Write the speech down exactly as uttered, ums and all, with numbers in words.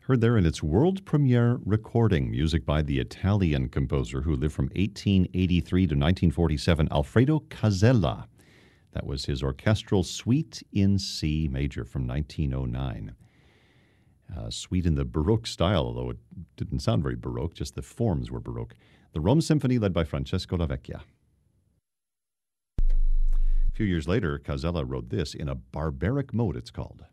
Heard there in its world premiere recording, music by the Italian composer who lived from eighteen eighty-three to nineteen forty-seven, Alfredo Casella. That was his orchestral Suite in C major from nineteen oh nine. Uh, suite in the Baroque style, although it didn't sound very Baroque, just the forms were Baroque. The Rome Symphony led by Francesco Lavecchia. A few years later, Casella wrote this in a barbaric mode, it's called.